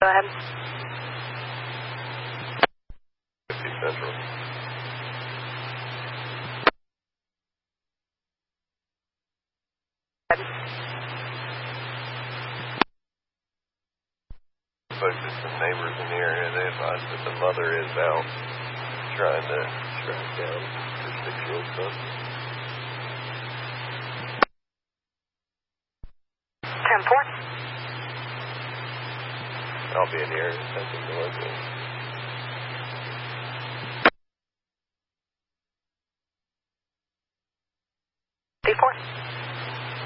go ahead. 50 Central. Spoke to some neighbors in the area. They advised that the mother is out trying to track down her 6-year-old son. 10-4. I'll be in the area. That's in the local.